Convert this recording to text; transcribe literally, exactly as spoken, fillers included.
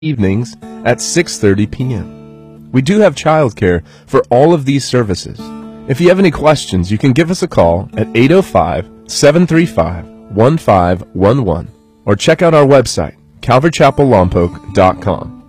evenings at six thirty p m We do have childcare for all of these services. If you have any questions, you can give us a call at eight oh five, seven three five, one five one one or check out our website, calvary chapel lompoc dot com.